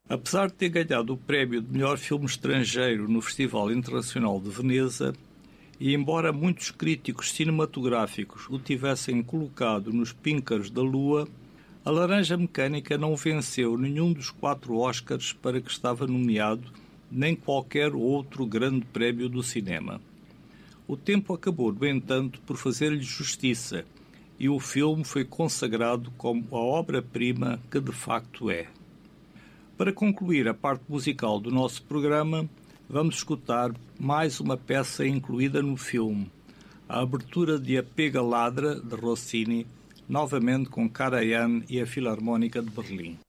Apesar de ter ganhado o prémio de melhor filme estrangeiro no Festival Internacional de Veneza, e embora muitos críticos cinematográficos o tivessem colocado nos píncaros da Lua, A Laranja Mecânica não venceu nenhum dos 4 Oscars para que estava nomeado, nem qualquer outro grande prémio do cinema. O tempo acabou, no entanto, por fazer-lhe justiça, e o filme foi consagrado como a obra-prima que de facto é. Para concluir a parte musical do nosso programa, vamos escutar mais uma peça incluída no filme, a abertura de A Pega Ladra, de Rossini, novamente com Karajan e a Filarmónica de Berlim.